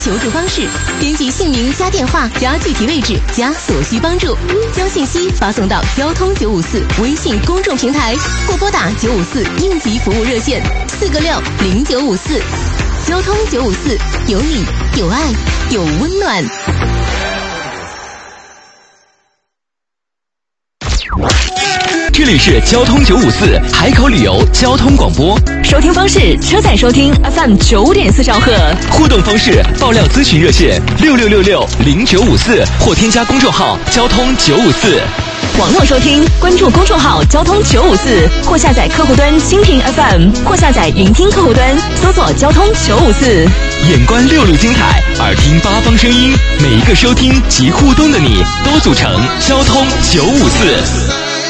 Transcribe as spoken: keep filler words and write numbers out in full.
求助方式：编辑姓名加电话加具体位置加所需帮助，将信息发送到交通九五四微信公众平台，或拨打九五四应急服务热线四个六零九五四。交通九五四，有你有爱有温暖。 这里是交通九五四海口旅游交通广播， 收听方式：车载收听 F M 九点四兆赫， 互动方式：爆料咨询热线六六六六零九五四，或添加公众号交通九五四。 网络收听，关注公众号交通九五四，或下载客户端蜻蜓 F M， 或下载云听客户端，搜索交通九五四。 眼观六路精彩，耳听八方声音，每一个收听及互动的你，都组成交通九五四。